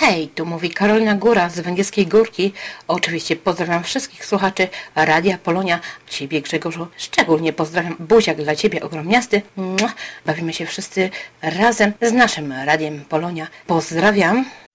Hej, tu mówi Karolina Góra z Węgierskiej Górki. Oczywiście pozdrawiam wszystkich słuchaczy Radia Polonia. Ciebie, Grzegorzu, szczególnie pozdrawiam. Buziak dla Ciebie ogromniasty. Bawimy się wszyscy razem z naszym Radiem Polonia. Pozdrawiam.